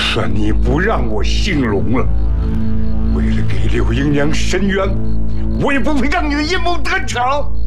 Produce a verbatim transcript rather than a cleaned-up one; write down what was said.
算你不让我兴隆了。为了给柳英娘伸冤，我也不会让你的阴谋得逞。